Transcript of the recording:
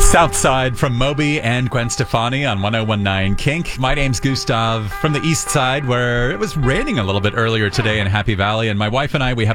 Southside from Moby and Gwen Stefani on 1019 Kink. My name's Gustav from the east side, where it was raining a little bit earlier today in Happy Valley, and my wife and I, we have